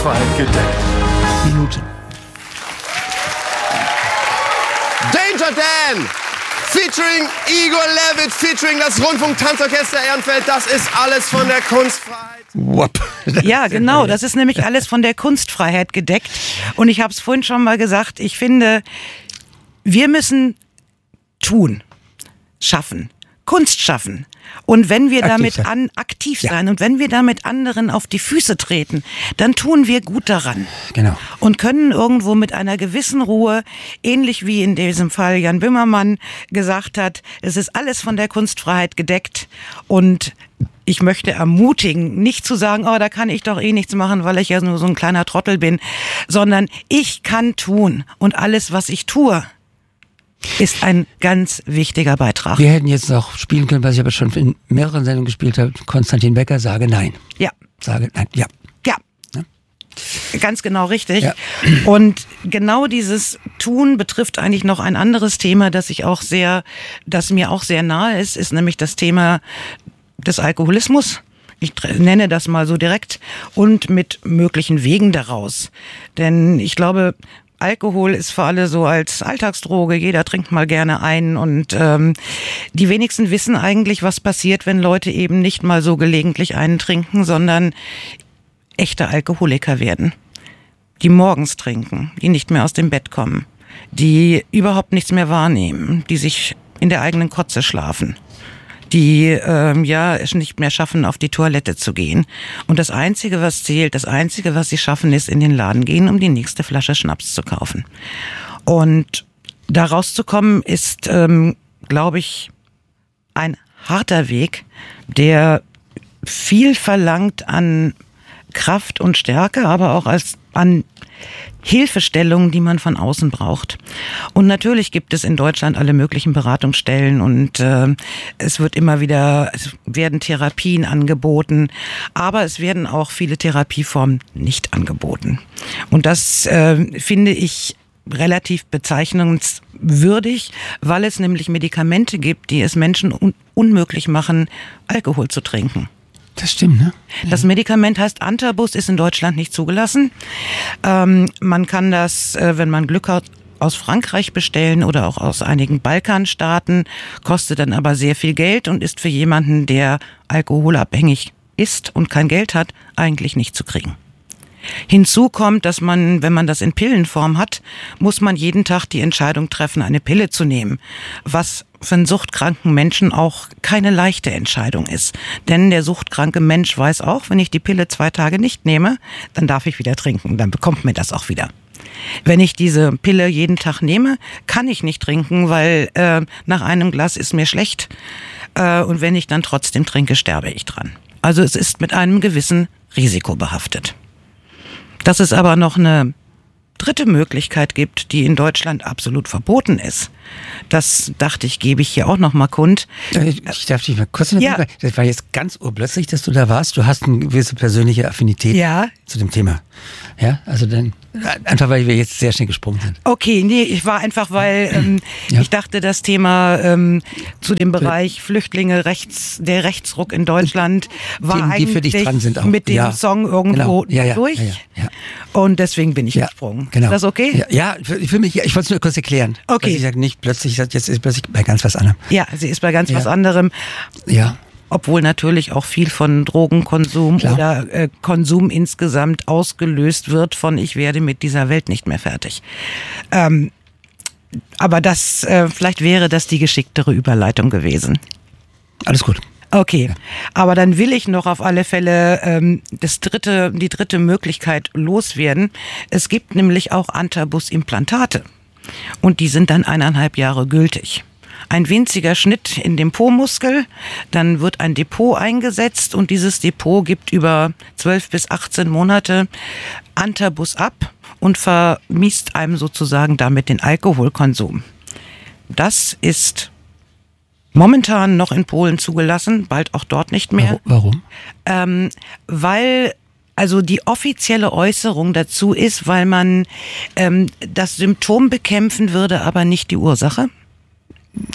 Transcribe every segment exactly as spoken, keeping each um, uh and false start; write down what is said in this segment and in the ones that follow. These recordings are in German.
Kunstfreiheit gedeckt. Minute. Danger Dan! Featuring Igor Levit, featuring das Rundfunk-Tanzorchester Ehrenfeld. Das ist alles von der Kunstfreiheit. Whoop. Ja, genau. Das ist nämlich alles von der Kunstfreiheit gedeckt. Und ich habe es vorhin schon mal gesagt, ich finde, wir müssen tun, schaffen, Kunst schaffen. Und wenn wir aktiv damit sein. an aktiv Ja. sein und wenn wir damit anderen auf die Füße treten, dann tun wir gut daran. Genau. Und können irgendwo mit einer gewissen Ruhe, ähnlich wie in diesem Fall Jan Böhmermann gesagt hat, es ist alles von der Kunstfreiheit gedeckt und ich möchte ermutigen, nicht zu sagen, oh, da kann ich doch eh nichts machen, weil ich ja nur so ein kleiner Trottel bin, sondern ich kann tun und alles, was ich tue, ist ein ganz wichtiger Beitrag. Wir hätten jetzt noch spielen können, was ich aber schon in mehreren Sendungen gespielt habe. Konstantin Becker, sage nein. Ja. Sage nein, ja. Ja. Ja. Ganz genau richtig. Ja. Und genau dieses Tun betrifft eigentlich noch ein anderes Thema, das ich auch sehr, das mir auch sehr nahe ist, ist nämlich das Thema des Alkoholismus. Ich nenne das mal so direkt und mit möglichen Wegen daraus. Denn ich glaube, Alkohol ist für alle so als Alltagsdroge, jeder trinkt mal gerne ein und ähm, die wenigsten wissen eigentlich, was passiert, wenn Leute eben nicht mal so gelegentlich einen trinken, sondern echte Alkoholiker werden, die morgens trinken, die nicht mehr aus dem Bett kommen, die überhaupt nichts mehr wahrnehmen, die sich in der eigenen Kotze schlafen, die ähm, ja es nicht mehr schaffen, auf die Toilette zu gehen. Und das Einzige, was zählt, das Einzige, was sie schaffen, ist in den Laden gehen, um die nächste Flasche Schnaps zu kaufen. Und da rauszukommen ist, ähm, glaube ich, ein harter Weg, der viel verlangt an Kraft und Stärke, aber auch als an Hilfestellungen, die man von außen braucht. Und natürlich gibt es in Deutschland alle möglichen Beratungsstellen und äh, es wird immer wieder, es werden Therapien angeboten, aber es werden auch viele Therapieformen nicht angeboten. Und das äh, finde ich relativ bezeichnungswürdig, weil es nämlich Medikamente gibt, die es Menschen un- unmöglich machen, Alkohol zu trinken. Das stimmt, ne? Das Medikament heißt Antabus, ist in Deutschland nicht zugelassen. Ähm, man kann das, äh, wenn man Glück hat, aus Frankreich bestellen oder auch aus einigen Balkanstaaten, kostet dann aber sehr viel Geld und ist für jemanden, der alkoholabhängig ist und kein Geld hat, eigentlich nicht zu kriegen. Hinzu kommt, dass man, wenn man das in Pillenform hat, muss man jeden Tag die Entscheidung treffen, eine Pille zu nehmen, was für einen suchtkranken Menschen auch keine leichte Entscheidung ist. Denn der suchtkranke Mensch weiß auch, wenn ich die Pille zwei Tage nicht nehme, dann darf ich wieder trinken, dann bekommt mir das auch wieder. Wenn ich diese Pille jeden Tag nehme, kann ich nicht trinken, weil äh, nach einem Glas ist mir schlecht äh, und wenn ich dann trotzdem trinke, sterbe ich dran. Also es ist mit einem gewissen Risiko behaftet. Dass es aber noch eine dritte Möglichkeit gibt, die in Deutschland absolut verboten ist, das dachte ich, gebe ich hier auch noch mal kund. Ich darf dich mal kurz noch Ja. Das war jetzt ganz urplötzlich, dass du da warst. Du hast eine gewisse persönliche Affinität Ja. zu dem Thema. Ja, also dann einfach, weil wir jetzt sehr schnell gesprungen sind. Okay, nee, ich war einfach, weil ähm, Ja. ich dachte, das Thema ähm, zu dem Bereich Flüchtlinge, rechts, der Rechtsruck in Deutschland war Themen, die eigentlich für dich dran sind auch. mit dem Ja. Song irgendwo Genau. Ja, ja, durch. ja, ja, ja. Und deswegen bin ich Ja, gesprungen. genau. Ist das okay? Ja, ja für, für mich, ja, ich wollte es nur kurz erklären. Okay. Dass ich sage, nicht plötzlich, ich sag, jetzt ist plötzlich bei ganz was anderem. Ja, sie ist bei ganz Ja. was anderem. Ja. Obwohl natürlich auch viel von Drogenkonsum Klar. oder äh, Konsum insgesamt ausgelöst wird von ich werde mit dieser Welt nicht mehr fertig. Ähm, aber das, äh, vielleicht wäre das die geschicktere Überleitung gewesen. Alles gut. Okay, aber dann will ich noch auf alle Fälle ähm, das dritte, die dritte Möglichkeit loswerden. Es gibt nämlich auch Antabus-Implantate und die sind dann eineinhalb Jahre gültig. Ein winziger Schnitt in dem Po-Muskel, dann wird ein Depot eingesetzt und dieses Depot gibt über zwölf bis achtzehn Monate Antabus ab und vermiest einem sozusagen damit den Alkoholkonsum. Das ist momentan noch in Polen zugelassen, bald auch dort nicht mehr. Warum? Ähm, weil also die offizielle Äußerung dazu ist, weil man ähm, das Symptom bekämpfen würde, aber nicht die Ursache.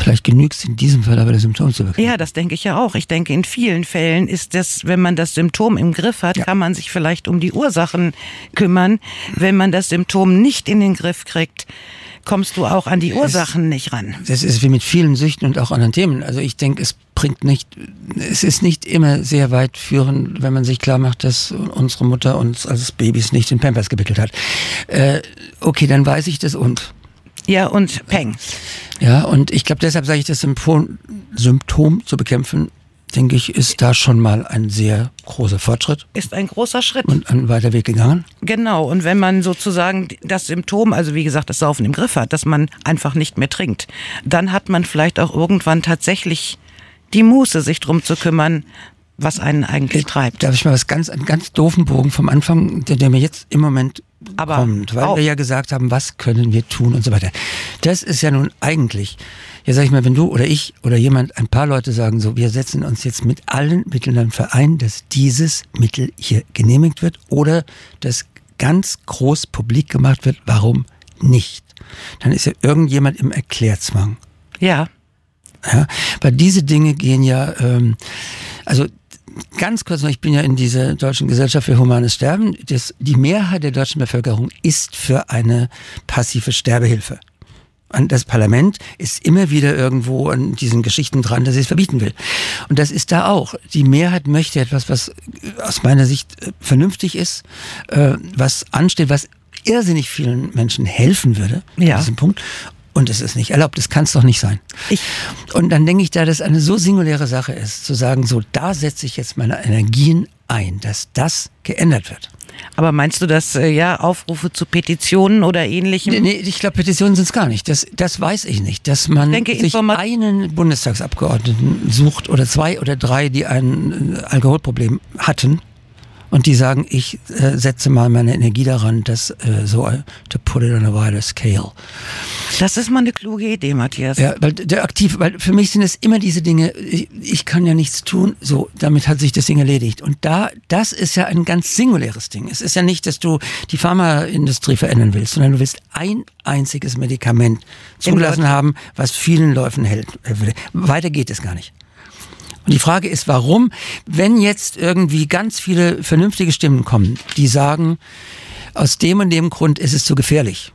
vielleicht genügt es in diesem Fall aber das Symptom zu bekämpfen. Ja, das denke ich ja auch. Ich denke, in vielen Fällen ist das, wenn man das Symptom im Griff hat, ja. kann man sich vielleicht um die Ursachen kümmern. Wenn man das Symptom nicht in den Griff kriegt, kommst du auch an die Ursachen es, nicht ran. Das ist wie mit vielen Süchten und auch anderen Themen. Also ich denke, es bringt nicht, es ist nicht immer sehr weit führend, wenn man sich klar macht, dass unsere Mutter uns als Babys nicht in Pampers gewickelt hat. Äh, okay, dann weiß ich das und. Ja, und Peng. Ja, und ich glaube, deshalb sage ich, das Symptom, Symptom zu bekämpfen, denke ich, ist da schon mal ein sehr großer Fortschritt. Ist ein großer Schritt. Und ein weiter Weg gegangen. Genau, und wenn man sozusagen das Symptom, also wie gesagt, das Saufen im Griff hat, dass man einfach nicht mehr trinkt, dann hat man vielleicht auch irgendwann tatsächlich die Muße, sich drum zu kümmern, was einen eigentlich treibt. Darf ich mal was ganz, einen ganz doofen Bogen vom Anfang, der, der mir jetzt im Moment Aber kommt, weil wir ja gesagt haben, was können wir tun und so weiter. Das ist ja nun eigentlich, ja sag ich mal, wenn du oder ich oder jemand, ein paar Leute sagen so, wir setzen uns jetzt mit allen Mitteln dafür ein, dass dieses Mittel hier genehmigt wird oder dass ganz groß publik gemacht wird, warum nicht. Dann ist ja irgendjemand im Erklärzwang. Ja. Ja, weil diese Dinge gehen ja, ähm, also ganz kurz noch, ich bin ja in dieser Deutschen Gesellschaft für Humanes Sterben. Das, die Mehrheit der deutschen Bevölkerung ist für eine passive Sterbehilfe. Und das Parlament ist immer wieder irgendwo an diesen Geschichten dran, dass es es verbieten will. Und das ist da auch. Die Mehrheit möchte etwas, was aus meiner Sicht vernünftig ist, äh, was ansteht, was irrsinnig vielen Menschen helfen würde, ja. an diesem Punkt. Und es ist nicht erlaubt, das kann es doch nicht sein. Ich. Und dann denke ich, da das eine so singuläre Sache ist, zu sagen, so da setze ich jetzt meine Energien ein, dass das geändert wird. Aber meinst du, dass äh, ja Aufrufe zu Petitionen oder Ähnlichem? Nee, nee ich glaube, Petitionen sind es gar nicht. Das, das weiß ich nicht. Dass man denke, sich einen Bundestagsabgeordneten sucht oder zwei oder drei, die ein Alkoholproblem hatten, und die sagen, ich äh, setze mal meine Energie daran, das äh, so to put it on a wider scale. Das ist mal eine kluge Idee, Matthias. Ja, weil der aktiv, weil für mich sind es immer diese Dinge, ich, ich kann ja nichts tun, so, damit hat sich das Ding erledigt. Und da, das ist ja ein ganz singuläres Ding. Es ist ja nicht, dass du die Pharmaindustrie verändern willst, sondern du willst ein einziges Medikament zugelassen haben, was vielen Läufen hält. Weiter geht es gar nicht. Und die Frage ist, warum, wenn jetzt irgendwie ganz viele vernünftige Stimmen kommen, die sagen, aus dem und dem Grund ist es zu gefährlich,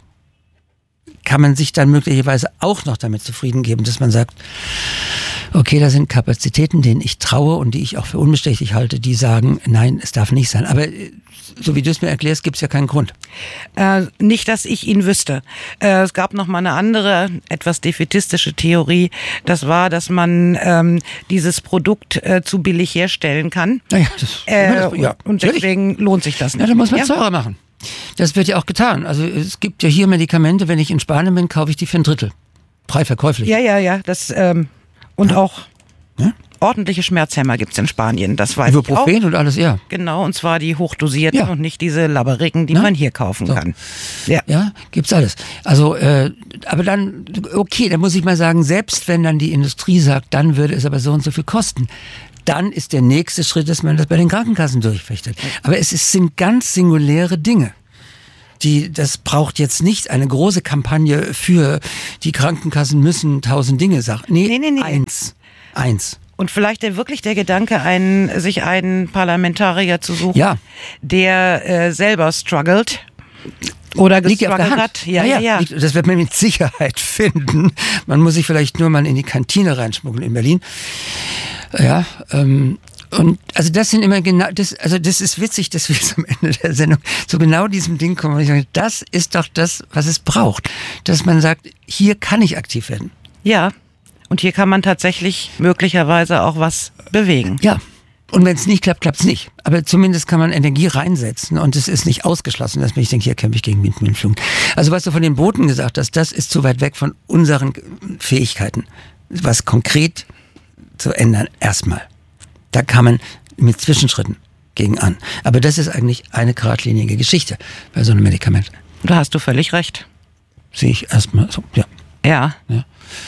kann man sich dann möglicherweise auch noch damit zufrieden geben, dass man sagt, okay, da sind Kapazitäten, denen ich traue und die ich auch für unbestechlich halte, die sagen, nein, es darf nicht sein. Aber so wie du es mir erklärst, gibt es ja keinen Grund. Äh, nicht, dass ich ihn wüsste. Äh, es gab noch mal eine andere, etwas defätistische Theorie. Das war, dass man ähm, dieses Produkt äh, zu billig herstellen kann. Naja, das, äh, das, ja, und deswegen natürlich. Lohnt sich das nicht. Ja, dann muss man es ja? teurer machen. Das wird ja auch getan. Also es gibt ja hier Medikamente, wenn ich in Spanien bin, kaufe ich die für ein Drittel. Frei verkäuflich. Ja, ja, ja. Das, ähm, und ja. auch ja? ordentliche Schmerzhämmer gibt es in Spanien. Das weiß Ibuprofen ich auch. und alles, ja. Genau, und zwar die hochdosierten ja. und nicht diese labberigen, die Na? man hier kaufen so. kann. Ja, ja gibt's alles. Also, äh, aber dann, okay, dann muss ich mal sagen, selbst wenn dann die Industrie sagt, dann würde es aber so und so viel kosten. Dann ist der nächste Schritt, dass man das bei den Krankenkassen durchfechtet. Aber es ist, sind ganz singuläre Dinge. Die, das braucht jetzt nicht eine große Kampagne für die Krankenkassen müssen tausend Dinge sagen. Nee, nee, nee, nee. eins. Eins. Und vielleicht der, wirklich der Gedanke, einen, sich einen Parlamentarier zu suchen, ja. der äh, selber struggelt. Oder gestruggelt hat. Ja, ja, ja. Liegt, das wird man mit Sicherheit finden. Man muss sich vielleicht nur mal in die Kantine reinschmuggeln in Berlin. Ja, ähm, und also das sind immer genau, das, also das ist witzig, dass wir jetzt am Ende der Sendung zu genau diesem Ding kommen. Und ich sage, das ist doch das, was es braucht. Dass man sagt, hier kann ich aktiv werden. Ja, und hier kann man tatsächlich möglicherweise auch was bewegen. Ja. Und wenn es nicht klappt, klappt es nicht. Aber zumindest kann man Energie reinsetzen und es ist nicht ausgeschlossen, dass ich denke, hier kämpfe ich gegen Windmühlenflug. Also was du von den Booten gesagt hast, das ist zu weit weg von unseren Fähigkeiten, was konkret zu ändern erstmal. Da kann man mit Zwischenschritten gegen an. Aber das ist eigentlich eine geradlinige Geschichte bei so einem Medikament. Da hast du völlig recht. Sehe ich erstmal so, ja. Ja. Ja.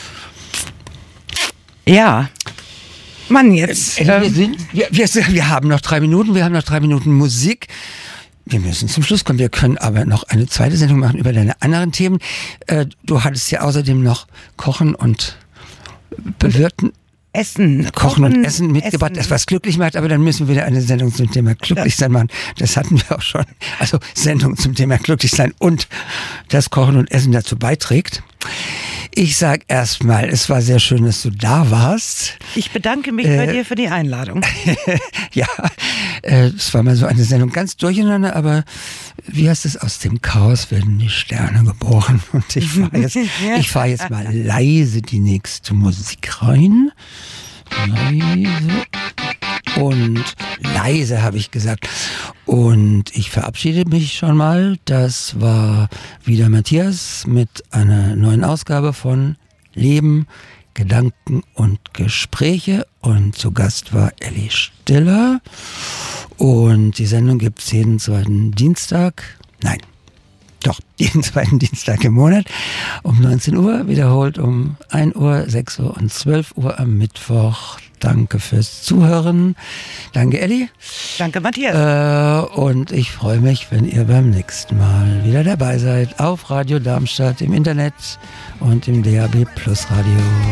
Ja. Mann, jetzt. Äh, wir, sind, wir, wir, wir haben noch drei Minuten, wir haben noch drei Minuten Musik. Wir müssen zum Schluss kommen. Wir können aber noch eine zweite Sendung machen über deine anderen Themen. Äh, du hattest ja außerdem noch Kochen und bewirten Essen, Kochen und Essen mitgebracht, Essen. das was glücklich macht, aber dann müssen wir wieder eine Sendung zum Thema Glücklichsein machen. Das hatten wir auch schon. Also Sendung zum Thema Glücklichsein und das Kochen und Essen dazu beiträgt. Ich sag erstmal, es war sehr schön, dass du da warst. Ich bedanke mich äh, bei dir für die Einladung. Ja, äh, es war mal so eine Sendung ganz durcheinander, aber wie heißt es, aus dem Chaos werden die Sterne geboren. Und ich fahre jetzt, ich fahr jetzt mal leise die nächste Musik rein. Leise und leise, habe ich gesagt. Und ich verabschiede mich schon mal. Das war wieder Matthias mit einer neuen Ausgabe von Leben, Gedanken und Gespräche. Und zu Gast war Elli Stiller. Und die Sendung gibt es jeden zweiten Dienstag. Nein. Doch, jeden zweiten Dienstag im Monat um neunzehn Uhr, wiederholt um ein Uhr, sechs Uhr und zwölf Uhr am Mittwoch. Danke fürs Zuhören. Danke, Elli. Danke, Matthias. Äh, und ich freue mich, wenn ihr beim nächsten Mal wieder dabei seid auf Radio Darmstadt, im Internet und im D A B Plus Radio.